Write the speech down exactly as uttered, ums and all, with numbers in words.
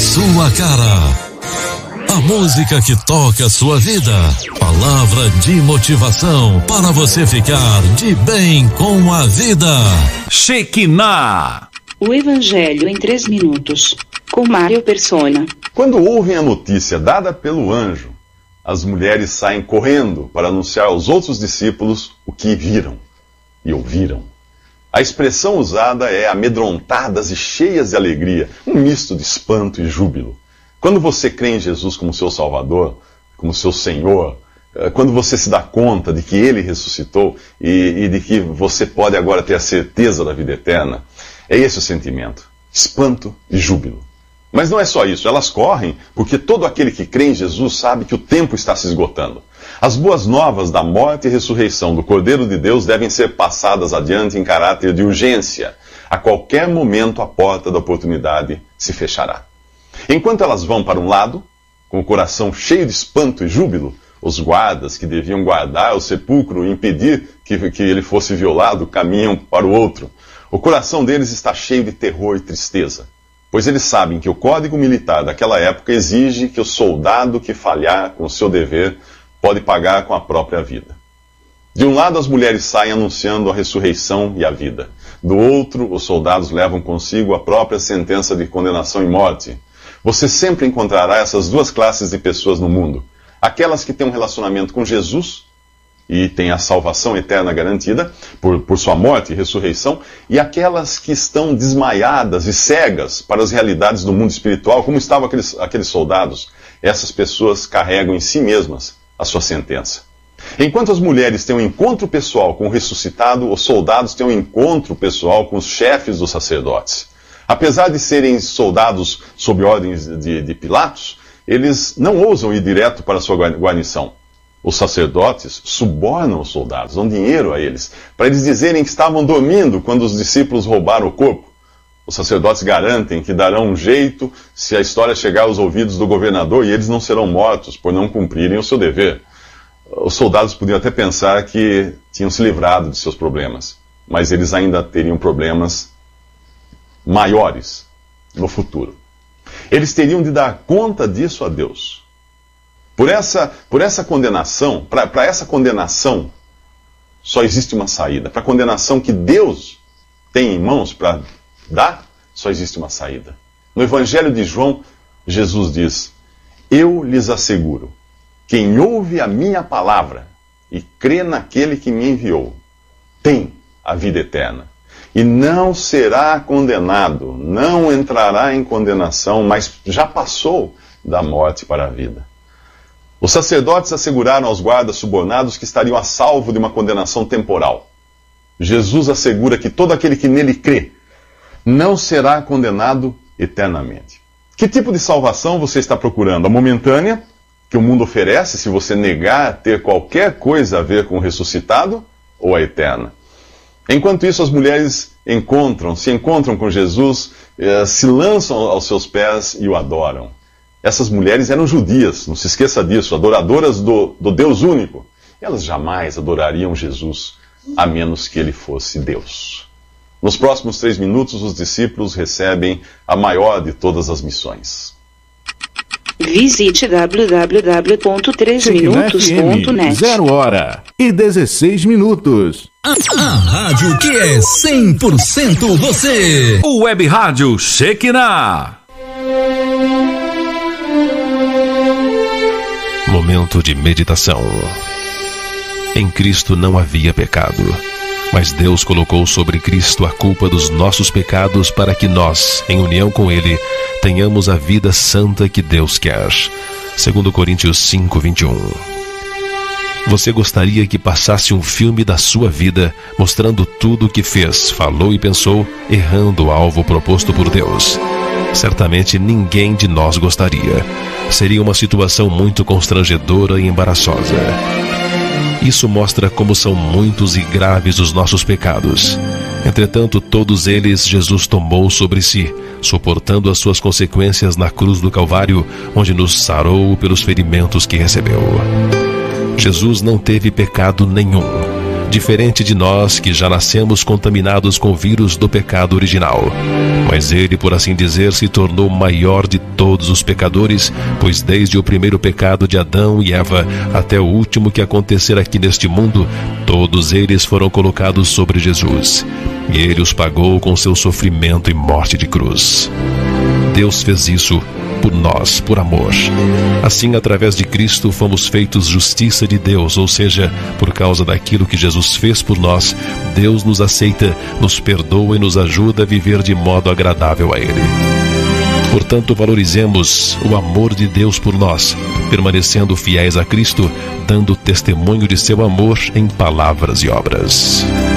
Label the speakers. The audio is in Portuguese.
Speaker 1: sua cara. A música que toca a sua vida. Palavra de motivação para você ficar de bem com a vida. Shekinah.
Speaker 2: O Evangelho em três minutos. Com Mário Persona.
Speaker 3: Quando ouvem a notícia dada pelo anjo, as mulheres saem correndo para anunciar aos outros discípulos o que viram e ouviram. A expressão usada é amedrontadas e cheias de alegria, um misto de espanto e júbilo. Quando você crê em Jesus como seu Salvador, como seu Senhor, quando você se dá conta de que Ele ressuscitou e, e de que você pode agora ter a certeza da vida eterna, é esse o sentimento, espanto e júbilo. Mas não é só isso, elas correm porque todo aquele que crê em Jesus sabe que o tempo está se esgotando. As boas novas da morte e ressurreição do Cordeiro de Deus devem ser passadas adiante em caráter de urgência. A qualquer momento a porta da oportunidade se fechará. Enquanto elas vão para um lado, com o coração cheio de espanto e júbilo, os guardas que deviam guardar o sepulcro e impedir que, que ele fosse violado caminham para o outro. O coração deles está cheio de terror e tristeza, pois eles sabem que o código militar daquela época exige que o soldado que falhar com o seu dever pode pagar com a própria vida. De um lado, as mulheres saem anunciando a ressurreição e a vida. Do outro, os soldados levam consigo a própria sentença de condenação e morte. Você sempre encontrará essas duas classes de pessoas no mundo. Aquelas que têm um relacionamento com Jesus e têm a salvação eterna garantida por, por sua morte e ressurreição, e aquelas que estão desmaiadas e cegas para as realidades do mundo espiritual, como estavam aqueles, aqueles soldados. Essas pessoas carregam em si mesmas a sua sentença. Enquanto as mulheres têm um encontro pessoal com o ressuscitado, os soldados têm um encontro pessoal com os chefes dos sacerdotes. Apesar de serem soldados sob ordens de, de Pilatos, eles não ousam ir direto para a sua guarnição. Os sacerdotes subornam os soldados, dão dinheiro a eles, para eles dizerem que estavam dormindo quando os discípulos roubaram o corpo. Os sacerdotes garantem que darão um jeito se a história chegar aos ouvidos do governador e eles não serão mortos por não cumprirem o seu dever. Os soldados podiam até pensar que tinham se livrado de seus problemas, mas eles ainda teriam problemas maiores no futuro. Eles teriam de dar conta disso a Deus. Por essa, por essa condenação, para essa condenação, só existe uma saída. Para a condenação que Deus tem em mãos para dar, só existe uma saída. No Evangelho de João, Jesus diz: eu lhes asseguro, quem ouve a minha palavra e crê naquele que me enviou, tem a vida eterna. E não será condenado, não entrará em condenação, mas já passou da morte para a vida. Os sacerdotes asseguraram aos guardas subornados que estariam a salvo de uma condenação temporal. Jesus assegura que todo aquele que nele crê não será condenado eternamente. Que tipo de salvação você está procurando? A momentânea, que o mundo oferece se você negar ter qualquer coisa a ver com o ressuscitado, ou a eterna? Enquanto isso, as mulheres encontram, se encontram com Jesus, eh, se lançam aos seus pés e o adoram. Essas mulheres eram judias, não se esqueça disso, adoradoras do, do Deus único. Elas jamais adorariam Jesus, a menos que ele fosse Deus. Nos próximos três minutos, os discípulos recebem a maior de todas as missões.
Speaker 2: Visite w w w ponto três minutos ponto net.
Speaker 4: Zero hora e dezesseis minutos.
Speaker 1: A, a rádio que é cem por cento você.
Speaker 5: O Web Rádio Shekinah.
Speaker 6: Momento de meditação. Em Cristo não havia pecado, mas Deus colocou sobre Cristo a culpa dos nossos pecados para que nós, em união com Ele, tenhamos a vida santa que Deus quer. Segundo Coríntios cinco, vinte e um. Você gostaria que passasse um filme da sua vida, mostrando tudo o que fez, falou e pensou, errando o alvo proposto por Deus? Certamente ninguém de nós gostaria. Seria uma situação muito constrangedora e embaraçosa. Isso mostra como são muitos e graves os nossos pecados. Entretanto, todos eles Jesus tomou sobre si, suportando as suas consequências na cruz do Calvário, onde nos sarou pelos ferimentos que recebeu. Jesus não teve pecado nenhum, diferente de nós que já nascemos contaminados com o vírus do pecado original. Mas ele, por assim dizer, se tornou o maior de todos os pecadores, pois desde o primeiro pecado de Adão e Eva até o último que acontecer aqui neste mundo, todos eles foram colocados sobre Jesus. E ele os pagou com seu sofrimento e morte de cruz. Deus fez isso por nós, por amor. Assim, através de Cristo, fomos feitos justiça de Deus, ou seja, por causa daquilo que Jesus fez por nós, Deus nos aceita, nos perdoa e nos ajuda a viver de modo agradável a Ele. Portanto, valorizemos o amor de Deus por nós, permanecendo fiéis a Cristo, dando testemunho de seu amor em palavras e obras.